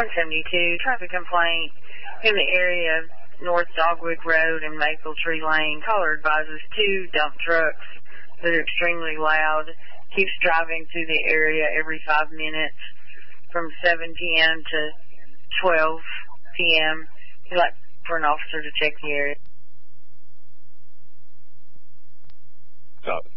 172, traffic complaint in the area of North Dogwood Road and Maple Tree Lane. Caller advises 2 dump trucks that are extremely loud. Keeps driving through the area every 5 minutes from 7 p.m. to 12 p.m. He'd like for an officer to check the area. Stop.